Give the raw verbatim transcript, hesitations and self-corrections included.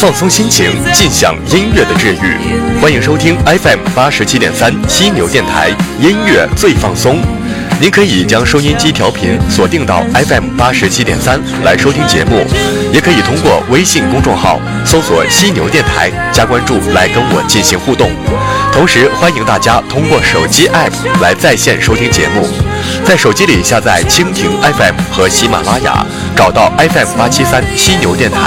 放松心情，尽享音乐的治愈。欢迎收听 F M 八十七点三犀牛电台，音乐最放松。您可以将收音机调频锁定到 F M 八十七点三来收听节目，也可以通过微信公众号搜索犀牛电台加关注来跟我进行互动。同时欢迎大家通过手机 App 来在线收听节目，在手机里下载蜻蜓 F M 和喜马拉雅，找到 F M 八七三犀牛电台